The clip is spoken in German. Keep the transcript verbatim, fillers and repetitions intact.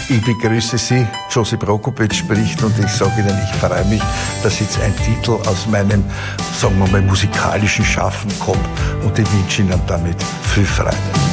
Ich begrüße Sie, Josi Prokopec spricht, und ich sage Ihnen, ich freue mich, dass jetzt ein Titel aus meinem, sagen wir mal, musikalischen Schaffen kommt, und ich wünsche Ihnen damit viel Freude.